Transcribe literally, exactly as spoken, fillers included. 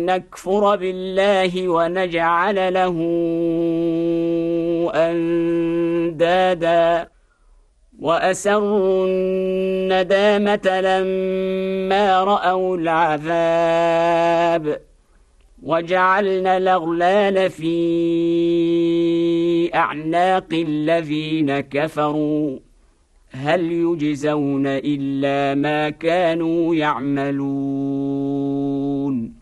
نكفر بالله ونجعل له أندادا وأسروا الندامة لما رأوا العذاب وجعلنا الأغلال في أعناق الذين كفروا هل يجزون إلا ما كانوا يعملون